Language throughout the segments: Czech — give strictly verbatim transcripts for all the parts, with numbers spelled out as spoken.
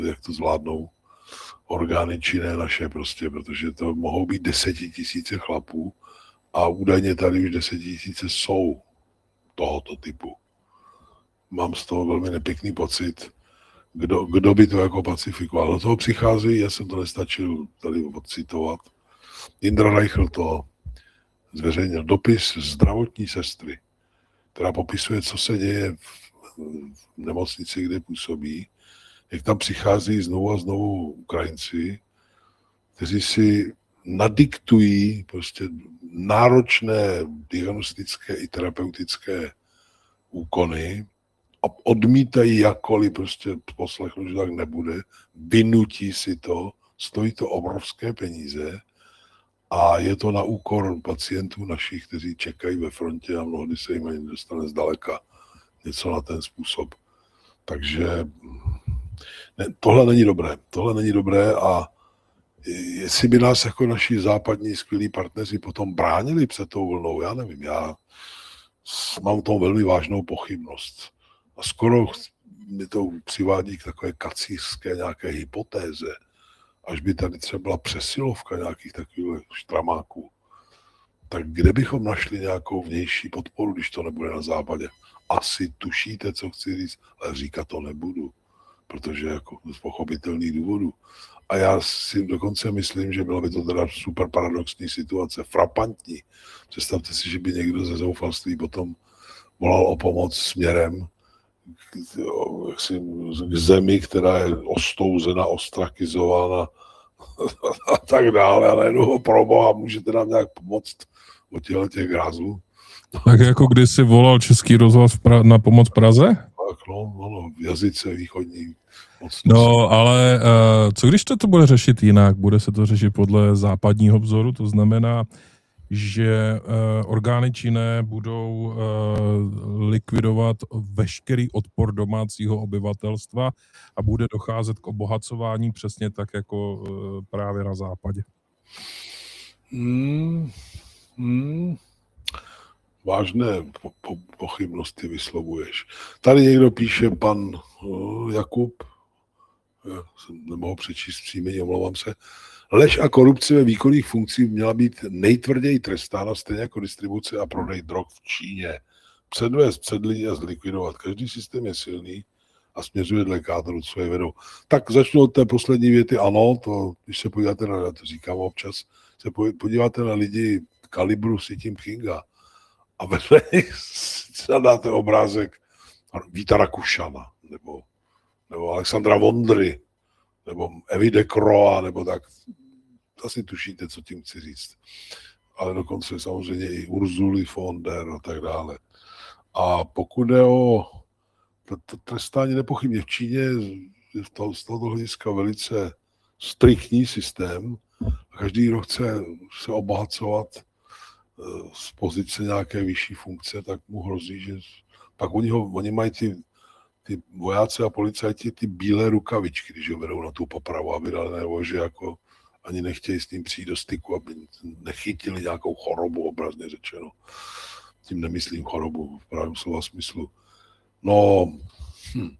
jak to zvládnou orgány činné naše prostě, protože to mohou být desetitisíce chlapů a údajně tady už desetitisíce jsou tohoto typu. Mám z toho velmi nepěkný pocit, kdo, kdo by to jako pacifikoval. Do toho přicházejí, já jsem to nestačil tady odcitovat, Indra Reichl to zveřejnil dopis zdravotní sestry, která popisuje, co se děje v, v nemocnici, kde působí, jak tam přichází znovu a znovu Ukrajinci, kteří si nadiktují prostě náročné diagnostické i terapeutické úkony a odmítají jakkoliv prostě poslechnout, že tak nebude, vynutí si to, stojí to obrovské peníze a je to na úkor pacientů našich, kteří čekají ve frontě a mnohdy se jim ani nedostane zdaleka něco na ten způsob. Takže ne, tohle není dobré. Tohle není dobré a jestli by nás jako naši západní skvělí partneři potom bránili před tou vlnou, já nevím, já mám tom velmi vážnou pochybnost. A skoro mi to přivádí k takové kacířské nějaké hypotéze, až by tady třeba byla přesilovka nějakých takových štramáků, tak kde bychom našli nějakou vnější podporu, když to nebude na západě? Asi tušíte, co chci říct, ale říkat to nebudu, protože jako z pochopitelných důvodů. A já si dokonce myslím, že byla by to teda super paradoxní situace, frapantní. Představte si, že by někdo ze zoufalství potom volal o pomoc směrem k, k zemi, která je ostouzena, ostrakizována a tak dále. A najednou ho proboha, můžete nám nějak pomoct od těchto těch grázlů? Tak jako když si volal Český rozhlas pra- na pomoc Praze? Tak no, no, no v jazyce východní. No, ale uh, co když to, to bude řešit jinak? Bude se to řešit podle západního vzoru, to znamená, že uh, orgány činné budou uh, likvidovat veškerý odpor domácího obyvatelstva a bude docházet k obohacování přesně tak, jako uh, právě na západě. Hmm. Hmm. Vážné po, po, pochybnosti vyslovuješ. Tady někdo píše, pan uh, Jakub, já jsem nemohl přečíst příjmení, omlouvám se, lež a korupce ve výkonných funkcích měla být nejtvrději trestána, stejně jako distribuce a prodej drog v Číně. Předvést před lidi a zlikvidovat. Každý systém je silný a směřuje dle kádru, co je vedou. Tak začnu od té poslední věty. Ano, to, když se podíváte na, to říkám občas, se podíváte na lidi kalibru Xi Jinpinga a vedle nich dáte obrázek Víta Rakušana, nebo, nebo Alexandra Vondry, nebo Evy de Croa, nebo tak. Asi tušíte, co tím chci říct. Ale dokonce samozřejmě i Ursuly von der a tak dále. A pokud jde o to trestání, nepochybně v Číně je to, z tohoto hlediska velice striktní systém. Každý, kdo chce se obohacovat z pozice nějaké vyšší funkce, tak mu hrozí, že pak oni, ho, oni mají ty, ty vojáci a policajti ty bílé rukavičky, když ho vedou na tu popravu, aby dali najevo, že jako ani nechtějí s ním přijít do styku, aby nechytili nějakou chorobu, obrazně řečeno. Tím nemyslím chorobu v pravém slova smyslu. No, hm,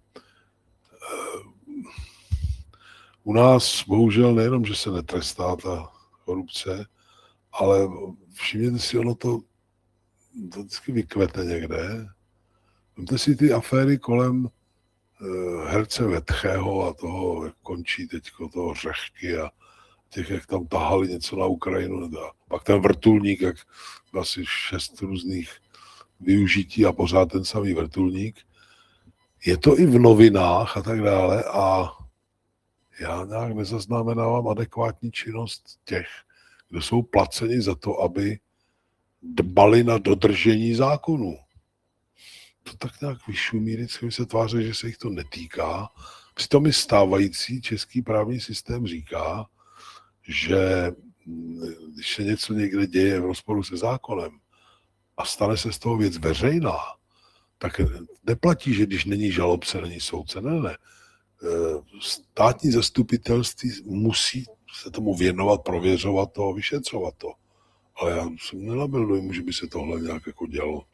u nás bohužel nejenom, že se netrestá ta korupce, ale všimněte si, ono to, to vždycky vykvete někde. Vemte si ty aféry kolem uh, herce Vetchého a toho, jak končí teďko toho Řehky a těch, jak tam tahali něco na Ukrajinu. A pak ten vrtulník, jak asi šest různých využití a pořád ten samý vrtulník. Je to i v novinách a tak dále a já nějak nezaznamenávám adekvátní činnost těch, kdo jsou placeni za to, aby dbali na dodržení zákonů. To tak nějak vyšumí, vždycky se tváří, že se jich to netýká. Přitom i stávající český právní systém říká, že když se něco někde děje v rozporu se zákonem a stane se z toho věc veřejná, tak neplatí, že když není žalobce, není soudce. Ne, ne. Státní zastupitelství musí se tomu věnovat, prověřovat to, vyšetřovat to. Ale já jsem nenabil dojmu, že by se tohle nějak jako dělo.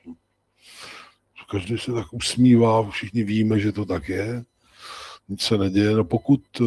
Každý se tak usmívá, všichni víme, že to tak je. Nic se neděje. No pokud